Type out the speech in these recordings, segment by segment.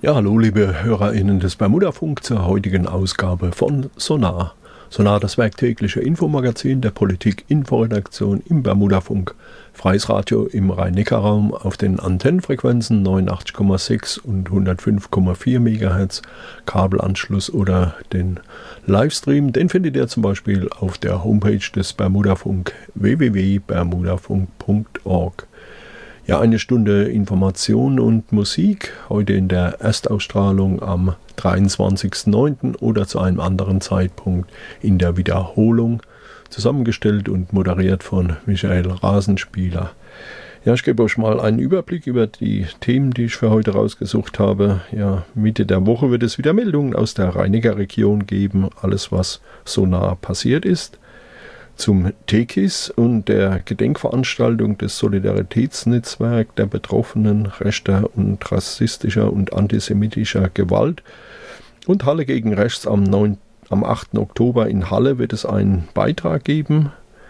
Ja, hallo liebe HörerInnen des Bermudafunk zur heutigen Ausgabe von Sonar. Sonar, das werktägliche Infomagazin der Politik-Inforedaktion im Bermudafunk. Freies Radio im Rhein-Neckar-Raum auf den Antennenfrequenzen 89,6 und 105,4 MHz, Kabelanschluss oder den Livestream, den findet ihr zum Beispiel auf der Homepage des Bermudafunk www.bermudafunk.org. Ja, eine Stunde Information und Musik, heute in der Erstausstrahlung am 23.09. oder zu einem anderen Zeitpunkt in der Wiederholung, zusammengestellt und moderiert von Michael Rasenspieler. Ja, ich gebe euch mal einen Überblick über die Themen, die ich für heute rausgesucht habe. Ja, Mitte der Woche wird es wieder Meldungen aus der Rhein-Neckar-Region geben, alles was so nah passiert ist. Zum Tekis und der Gedenkveranstaltung des Solidaritätsnetzwerks der Betroffenen rechter und rassistischer und antisemitischer Gewalt und Halle gegen Rechts am 8. Oktober in Halle wird es einen Beitrag geben.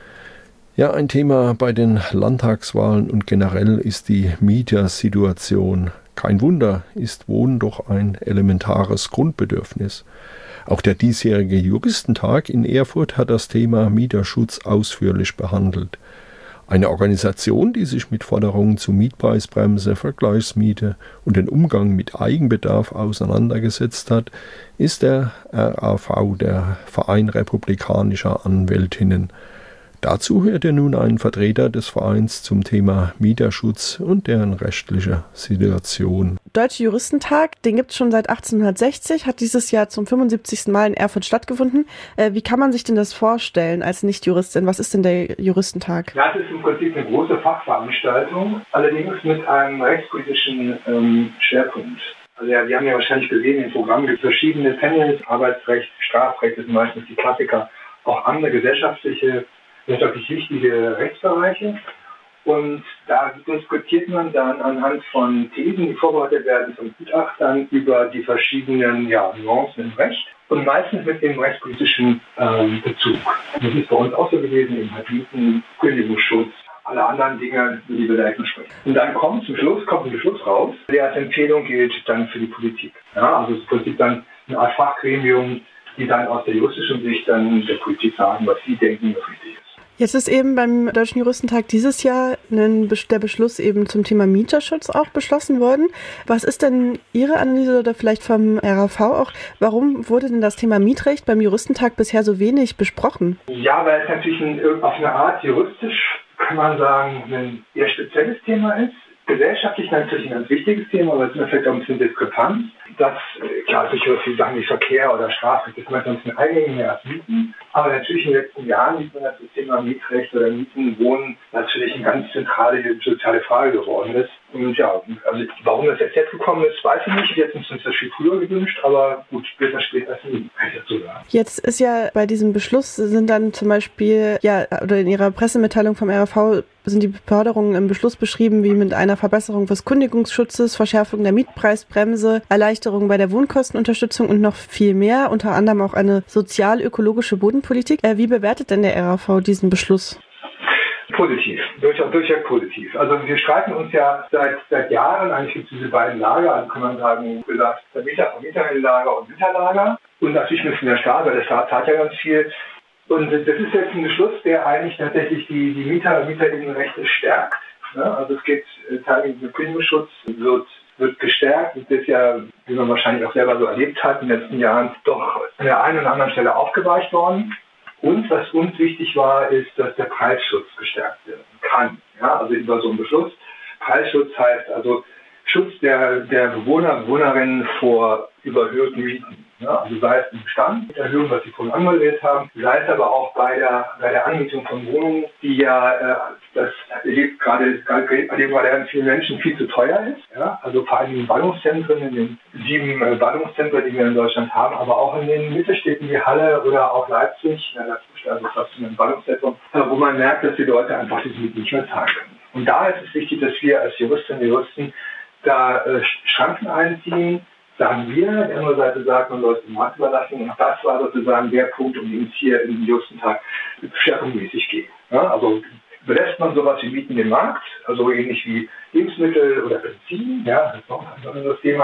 Ja, ein Thema bei den Landtagswahlen und generell ist die Mietersituation. Kein Wunder, ist Wohnen doch ein elementares Grundbedürfnis. Auch der diesjährige Juristentag in Erfurt hat das Thema Mieterschutz ausführlich behandelt. Eine Organisation, die sich mit Forderungen zu Mietpreisbremse, Vergleichsmiete und den Umgang mit Eigenbedarf auseinandergesetzt hat, ist der RAV, der Verein Republikanischer Anwältinnen. Dazu hört ihr nun einen Vertreter des Vereins zum Thema Mieterschutz und deren rechtliche Situation. Deutsche Juristentag, den gibt es schon seit 1860, hat dieses Jahr zum 75. Mal in Erfurt stattgefunden. Wie kann man sich denn das vorstellen als Nicht-Juristin? Was ist denn der Juristentag? Ja, es ist im Prinzip eine große Fachveranstaltung, allerdings mit einem rechtspolitischen Schwerpunkt. Also ja, Sie haben ja wahrscheinlich gesehen, im Programm gibt es verschiedene Panels, Arbeitsrecht, Strafrecht sind meistens die Klassiker, auch andere gesellschaftlich wichtige Rechtsbereiche. Und da diskutiert man dann anhand von Thesen, die vorbereitet werden von Gutachtern, über die verschiedenen Nuancen im Recht und meistens mit dem rechtspolitischen Bezug. Das ist bei uns auch so gewesen, im Mieten, Kündigungsschutz, alle anderen Dinge, über die wir da eben sprechen. Und dann kommt ein Beschluss raus, der als Empfehlung gilt dann für die Politik. Ja, also es ist im Prinzip dann eine Art Fachgremium, die dann aus der juristischen Sicht dann der Politik sagen, was sie denken, was richtig ist. Jetzt ist eben beim Deutschen Juristentag dieses Jahr der Beschluss eben zum Thema Mieterschutz auch beschlossen worden. Was ist denn Ihre Analyse oder vielleicht vom RAV auch? Warum wurde denn das Thema Mietrecht beim Juristentag bisher so wenig besprochen? Ja, weil es natürlich auf eine Art juristisch, kann man sagen, ein eher spezielles Thema ist. Gesellschaftlich natürlich ein ganz wichtiges Thema, aber es ist vielleicht auch ein bisschen Diskrepanz. Das, klar, sicher viele Sachen wie Verkehr oder Strafrecht, das manchmal ein bisschen eingängiger als Mieten. Aber natürlich in den letzten Jahren sieht man, dass das Thema Mietrecht oder Mieten, Wohnen natürlich eine ganz zentrale soziale Frage geworden ist. Und ja, also warum das jetzt gekommen ist, weiß ich nicht. Jetzt ist uns das viel früher gewünscht, aber gut, später als nie, kann ich dazu sagen. Jetzt ist ja bei diesem Beschluss sind dann zum Beispiel, oder in Ihrer Pressemitteilung vom RAV sind die Forderungen im Beschluss beschrieben, wie mit einer Verbesserung des Kündigungsschutzes, Verschärfung der Mietpreisbremse, Erleichterung bei der Wohnkostenunterstützung und noch viel mehr, unter anderem auch eine sozial-ökologische Bodenpolitik. Wie bewertet denn der RAV diesen Beschluss? Positiv, durchaus positiv. Also wir streiten uns ja seit Jahren, eigentlich gibt es diese beiden Lager, also kann man sagen, gesagt, Mieterlager und Mieterlager. Und natürlich müssen der Staat, weil der Staat zahlt ja ganz viel. Und das ist jetzt ein Beschluss, der eigentlich tatsächlich die Mieter und Mieterinnenrechte stärkt. Ne? Also es geht teilweise der Kündigungsschutz wird gestärkt. Das ist ja, wie man wahrscheinlich auch selber so erlebt hat, in den letzten Jahren doch an der einen oder anderen Stelle aufgeweicht worden. Und was uns wichtig war, ist, dass der Preisschutz gestärkt werden kann. Ja, also über so einen Beschluss. Preisschutz heißt also Schutz der Bewohner, Bewohnerinnen vor überhöhten Mieten. Ja, also sei es im Bestand, mit Erhöhung, was Sie vorhin angemeldet haben, sei es aber auch bei der Anmietung von Wohnungen, die das erlebt gerade an vielen Menschen viel zu teuer ist. Ja, also vor allem in Ballungszentren, in den 7 Ballungszentren, die wir in Deutschland haben, aber auch in den Mittelstädten wie Halle oder auch Leipzig, also fast in einem Ballungszentrum, wo man merkt, dass die Leute einfach diese Mieten nicht mehr zahlen können. Und da ist es wichtig, dass wir als Juristinnen und Juristen da Schranken einziehen, sagen wir, die andere Seite sagt, man soll es dem Markt überlassen. Und das war sozusagen der Punkt, um den es hier im Juristentag schwerpunktmäßig geht. Ja, also belässt man sowas wie Mieten im Markt, also ähnlich wie Lebensmittel oder Benzin, ja, das ist noch ein anderes Thema.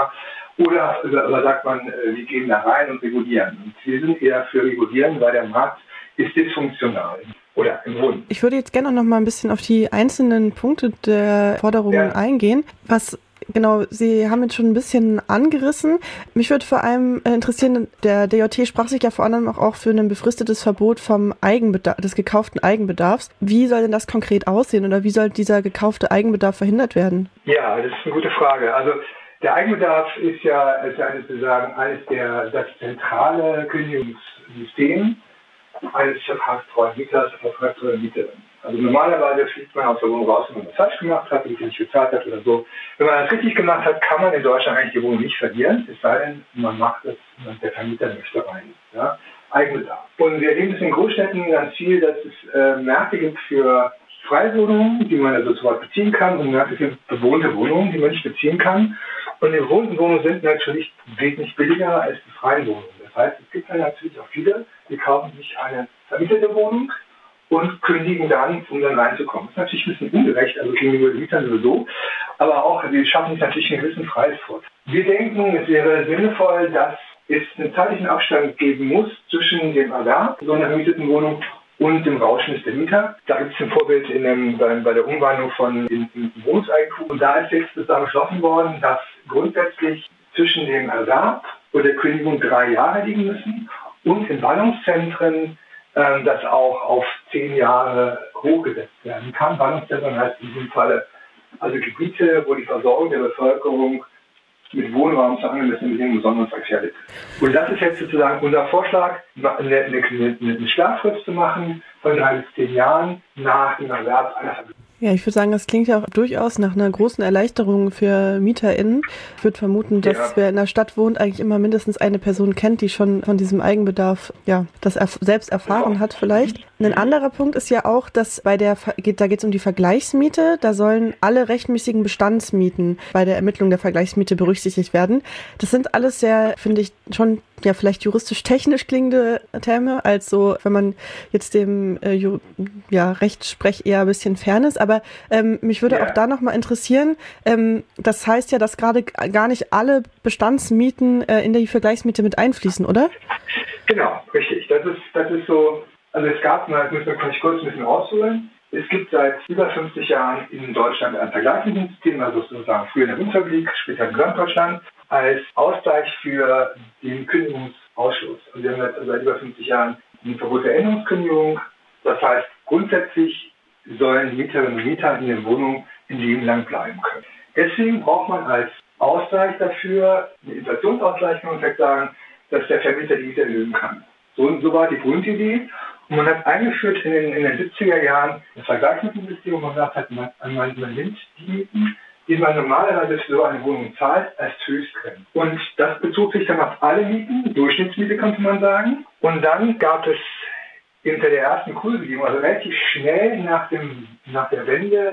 Oder sagt man, wir gehen da rein und regulieren? Und wir sind eher für regulieren, weil der Markt ist dysfunktional. Oder im Wohnen. Ich würde jetzt gerne noch mal ein bisschen auf die einzelnen Punkte der Forderungen eingehen. Genau, Sie haben jetzt schon ein bisschen angerissen. Mich würde vor allem interessieren, der DJT sprach sich ja vor allem auch für ein befristetes Verbot vom Eigenbedarf, des gekauften Eigenbedarfs. Wie soll denn das konkret aussehen oder wie soll dieser gekaufte Eigenbedarf verhindert werden? Ja, das ist eine gute Frage. Also der Eigenbedarf ist ja sozusagen das zentrale Kündigungssystem eines vertragstreuen Mieters, vertragstreuen Mieterin. Also normalerweise fliegt man aus der Wohnung raus, wenn man das falsch gemacht hat, nicht bezahlt hat oder so. Wenn man das richtig gemacht hat, kann man in Deutschland eigentlich die Wohnung nicht verlieren, es sei denn, man macht es, der Vermieter möchte rein. Ja? Eigenbedarf. Und wir erleben es in Großstädten ganz viel, dass es Märkte gibt für Freiwohnungen, die man also sofort beziehen kann, und Märkte für bewohnte Wohnungen, die man nicht beziehen kann. Und die bewohnten Wohnungen sind natürlich wesentlich billiger als die freien Wohnungen. Das heißt, es gibt dann natürlich auch viele, die kaufen sich eine vermietete Wohnung und kündigen dann, um dann reinzukommen. Das ist natürlich ein bisschen ungerecht, also gegenüber den Mietern sowieso, aber auch, wir schaffen sich natürlich einen gewissen Preisvorteil. Wir denken, es wäre sinnvoll, dass es einen zeitlichen Abstand geben muss zwischen dem Erwerb so einer vermieteten Wohnung und dem Rauschmiss der Mieter. Da gibt es ein Vorbild bei der Umwandlung von Wohnungseigentum. Und da ist jetzt sozusagen beschlossen worden, dass grundsätzlich zwischen dem Erwerb und der Kündigung 3 Jahre liegen müssen und in Ballungszentren das auch auf 10 Jahre hochgesetzt werden kann. Ballungszentren heißt in diesem Falle also Gebiete, wo die Versorgung der Bevölkerung mit Wohnraum zu angemessenen Bedingungen besonders gefährdet. Und das ist jetzt sozusagen unser Vorschlag, eine Schlaffrist zu machen von 3 bis 10 Jahren nach dem Erwerb einer Vermietung. Ja, ich würde sagen, das klingt ja auch durchaus nach einer großen Erleichterung für MieterInnen. Ich würde vermuten, dass wer in der Stadt wohnt, eigentlich immer mindestens eine Person kennt, die schon von diesem Eigenbedarf, das selbst erfahren hat vielleicht. Ein anderer Punkt ist ja auch, dass da geht es um die Vergleichsmiete. Da sollen alle rechtmäßigen Bestandsmieten bei der Ermittlung der Vergleichsmiete berücksichtigt werden. Das sind alles sehr, finde ich, schon vielleicht juristisch-technisch klingende Terme, als so, wenn man jetzt dem Rechtssprech eher ein bisschen fern ist. Aber mich würde auch da nochmal interessieren, das heißt ja, dass gerade gar nicht alle Bestandsmieten in die Vergleichsmiete mit einfließen, oder? Genau, richtig. Das ist so, also es gab mal, das kann ich kurz ein bisschen ausholen. Es gibt seit über 50 Jahren in Deutschland ein Vergleichsmietensystem, also sozusagen früher in der Bundesrepublik, später in Gesamtdeutschland, als Ausgleich für den Kündigungsausschluss. Und wir haben jetzt seit über 50 Jahren ein Verbot der Änderungskündigung. Das heißt, grundsätzlich sollen Mieterinnen und Mieter in den Wohnungen ein Leben lang bleiben können. Deswegen braucht man als Ausgleich dafür, einen Inflationsausgleich, kann man vielleicht sagen, dass der Vermieter die Miete erhöhen kann. So war die Grundidee. Und man hat eingeführt in den 70er Jahren das Vergleichsmietensystem, wo man sagt, man nimmt die Mieten, die man normalerweise für so eine Wohnung zahlt, als Höchstgrenze. Und das bezog sich dann auf alle Mieten, Durchschnittsmiete könnte man sagen. Und dann gab es hinter der ersten Kursbedingung, also relativ schnell nach der Wende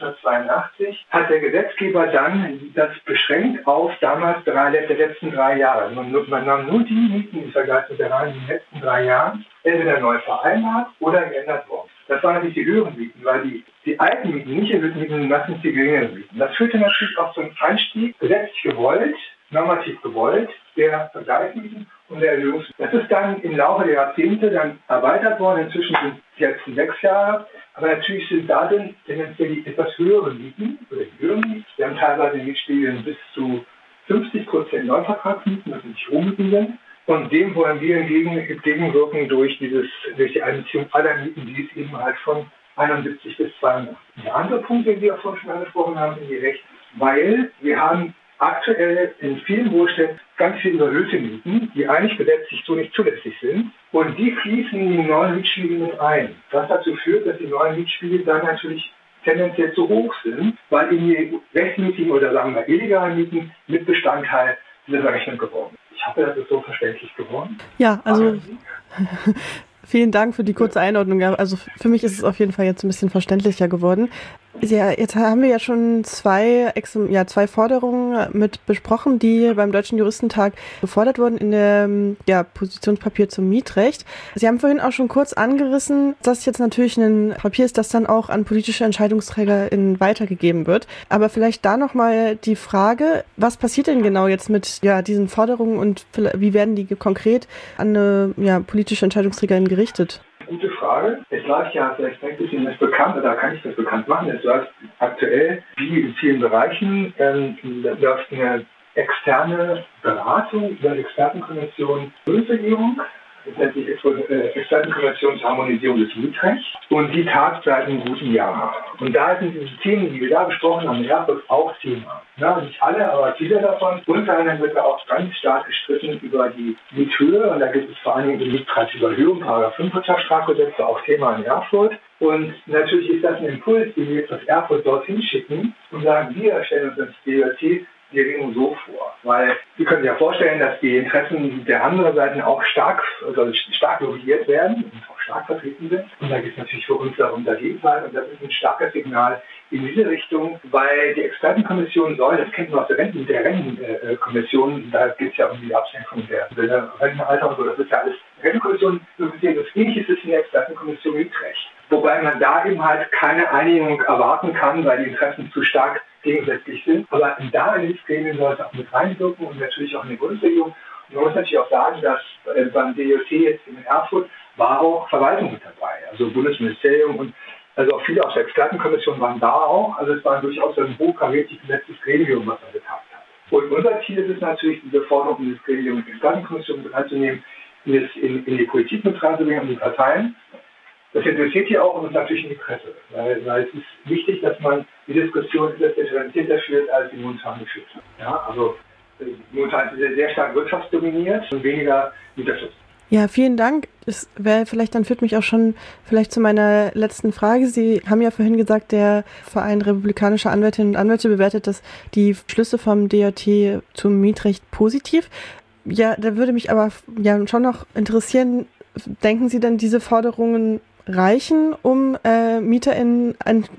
1982, hat der Gesetzgeber dann das beschränkt auf damals der letzten 3 Jahre. Man nahm nur die Mieten im Vergleich mit der Reihe in den letzten 3 Jahren, entweder neu vereinbart oder geändert worden. Das waren natürlich die höheren Mieten, weil die alten Mieten, nicht erhöhten Mieten, das sind die geringeren Mieten. Das führte natürlich auch zum Einstieg, gesetzlich gewollt, normativ gewollt, der Vergleichsmieten und der Erhöhung. Das ist dann im Laufe der Jahrzehnte dann erweitert worden. Inzwischen sind es jetzt 6 Jahre. Aber natürlich sind da dann tendenziell die etwas höheren Mieten, oder die höheren Mieten. Wir haben teilweise Mietspiegeln bis zu 50% Neuvertragsmieten, das nicht Rohmieten sind. Und dem wollen wir entgegenwirken durch die Einbeziehung aller Mieten, die es eben halt von 71 bis 82. Der andere Punkt, den wir auch vorhin schon angesprochen haben, sind die Rechte. Weil wir haben aktuell in vielen Großstädten ganz viele überhöhte Mieten, die eigentlich gesetzlich so nicht zulässig sind. Und die fließen in die neuen Mietspiegel mit ein. Was dazu führt, dass die neuen Mietspiegel dann natürlich tendenziell zu hoch sind, weil in die rechtmäßigen oder sagen wir illegalen Mieten mit Bestandteil dieser Rechnung geworden ist. Ich hoffe, das ist so verständlich geworden. Ja, also vielen Dank für die kurze Einordnung. Also für mich ist es auf jeden Fall jetzt ein bisschen verständlicher geworden. Ja, jetzt haben wir ja schon zwei Forderungen mit besprochen, die beim Deutschen Juristentag gefordert wurden in dem Positionspapier zum Mietrecht. Sie haben vorhin auch schon kurz angerissen, dass jetzt natürlich ein Papier ist, das dann auch an politische EntscheidungsträgerInnen weitergegeben wird. Aber vielleicht da nochmal die Frage, was passiert denn genau jetzt mit diesen Forderungen und wie werden die konkret an eine politische Entscheidungsträgerin gerichtet? Gute Frage. Es läuft ja, vielleicht ist Ihnen das bekannt, oder kann ich das bekannt machen, es läuft aktuell, wie in vielen Bereichen, läuft eine externe Beratung über die Expertenkonvention Bundesregierung. Das nennt sich Expertenkonvention zur Harmonisierung des Mietrechts. Und die tagt seit einem guten Jahr. Und da sind diese Themen, die wir da besprochen haben, auch Thema. Ja, nicht alle, aber viele davon. Unter anderem wird da auch ganz stark gestritten über die Miethöhe. Und da gibt es vor allem die Mietpreisüberhöhung, § 5 Wirtschaftsstrafgesetz, auch Thema in Erfurt. Und natürlich ist das ein Impuls, den wir jetzt aus Erfurt dorthin schicken und sagen, wir stellen uns als DJT die Regelung so vor. Weil Sie können sich ja vorstellen, dass die Interessen der anderen Seiten auch stark lobbyiert werden und auch stark vertreten sind. Und da geht es natürlich für uns darum, dagegen zu sein. Und das ist ein starkes Signal in diese Richtung, weil die Expertenkommission soll, das kennt man aus der Rentenkommission, da geht es ja um die Absenkung der Rentenalter und so, das ist ja alles Rentenkommission, das Ähnliches ist in der Expertenkommission Mietrecht. Wobei man da eben halt keine Einigung erwarten kann, weil die Interessen zu stark gegensätzlich sind. Aber da in dieses Gremium soll es auch mit reinwirken und natürlich auch in die Bundesregierung. Und man muss natürlich auch sagen, dass beim DJT jetzt in Erfurt war auch Verwaltung mit dabei, also Bundesministerium und also auch viele aus der Expertenkommission waren da auch. Also es war durchaus ein hochkarätig besetztes Gremium, was da getagt hat. Und unser Ziel ist es natürlich, diese Forderung in das Gremium mit der Expertenkommission mit reinzunehmen, in die Politik mit reinzubringen und die Parteien. Das interessiert hier auch und ist natürlich in die Presse, weil es ist wichtig, dass man die Diskussion differenzierter führt, als sie momentan geführt hat. Ja, also momentan ist es sehr stark wirtschaftsdominiert und weniger Mieterschutz. Ja, vielen Dank. Das führt mich auch schon vielleicht zu meiner letzten Frage. Sie haben ja vorhin gesagt, der Verein Republikanischer Anwältinnen und Anwälte bewertet die Schlüsse vom DJT zum Mietrecht positiv. Ja, da würde mich aber schon noch interessieren, denken Sie denn, diese Forderungen reichen, um MieterInnen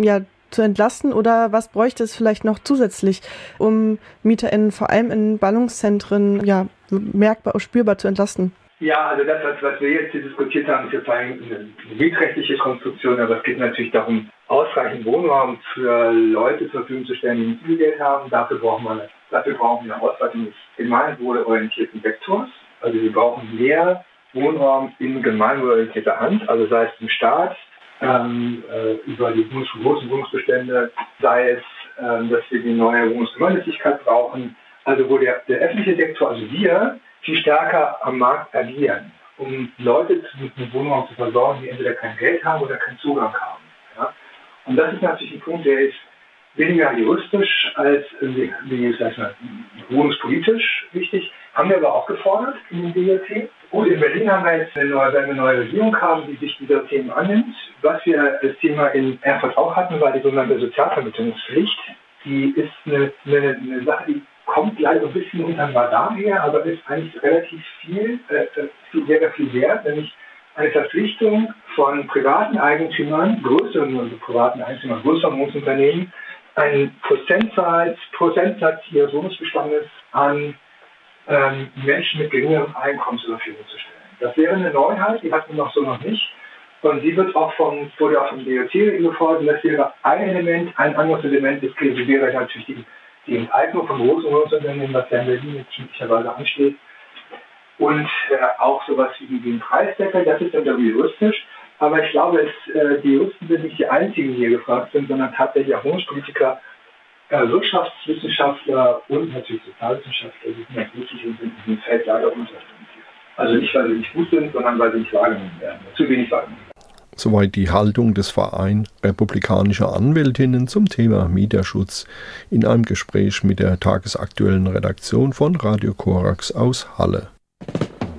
zu entlasten, oder was bräuchte es vielleicht noch zusätzlich, um MieterInnen vor allem in Ballungszentren merkbar, spürbar zu entlasten? Ja, also das, was wir jetzt hier diskutiert haben, ist jetzt eine mietrechtliche Konstruktion, aber es geht natürlich darum, ausreichend Wohnraum für Leute zur Verfügung zu stellen, die nicht viel Geld haben. Dafür brauchen wir eine Ausweitung des gemeinwohlorientierten Vektors. Also wir brauchen mehr Wohnraum in gemeinwohlorientierter Hand, also sei es im Staat, über die großen Wohnungsbestände, sei es, dass wir die neue Wohnungsgemeinnützigkeit brauchen, also wo der öffentliche Sektor, also wir, viel stärker am Markt agieren, um Leute mit Wohnraum zu versorgen, die entweder kein Geld haben oder keinen Zugang haben. Ja? Und das ist natürlich ein Punkt, der ist weniger juristisch als wohnungspolitisch wichtig. Haben wir aber auch gefordert in den DJT. Gut, in Berlin haben wir jetzt eine neue Regierung haben, die sich dieser Themen annimmt. Was wir das Thema in Erfurt auch hatten, war die sogenannte Sozialvermittlungspflicht. Die ist eine Sache, die kommt leider ein bisschen unter dem Radar her, aber ist eigentlich relativ sehr viel wert, nämlich eine Verpflichtung von privaten Eigentümern, größeren Wohnungsunternehmen, einen Prozentsatz ihres Wohnungsbestandes an Menschen mit geringerem Einkommen zur Verfügung zu stellen. Das wäre eine Neuheit, die hatten wir noch nicht. Und die wurde auch vom DJT gefordert. Und das wäre ein Element. Ein anderes Element des Krises wäre natürlich die Enteignung von großen Wohnungsunternehmen, was ja in Berlin jetzt möglicherweise ansteht. Und auch sowas wie ein Preisdeckel, das ist dann juristisch. Aber ich glaube, die Juristen sind nicht die einzigen, die hier gefragt sind, sondern tatsächlich auch Wohnungspolitiker, Wirtschaftswissenschaftler und natürlich Sozialwissenschaftler, die sind ja wichtig und sind in diesem Feld leider unterrepräsentiert. Also nicht, weil sie nicht gut sind, sondern weil sie nicht wahrgenommen werden. Zu wenig wahrgenommen werden. Soweit die Haltung des Vereins Republikanischer Anwältinnen zum Thema Mieterschutz in einem Gespräch mit der tagesaktuellen Redaktion von Radio Korax aus Halle.